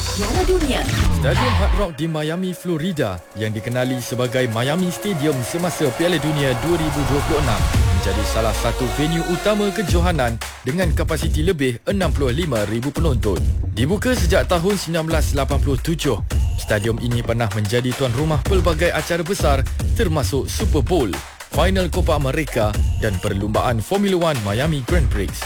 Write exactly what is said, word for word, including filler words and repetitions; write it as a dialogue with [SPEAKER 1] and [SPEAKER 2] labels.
[SPEAKER 1] Piala Dunia.
[SPEAKER 2] Stadium Hard Rock di Miami, Florida yang dikenali sebagai Miami Stadium semasa Piala Dunia dua ribu dua puluh enam menjadi salah satu venue utama kejohanan dengan kapasiti lebih enam puluh lima ribu penonton. Dibuka sejak tahun seribu sembilan ratus lapan puluh tujuh, stadium ini pernah menjadi tuan rumah pelbagai acara besar termasuk Super Bowl, Final Copa America dan perlumbaan Formula One Miami Grand Prix.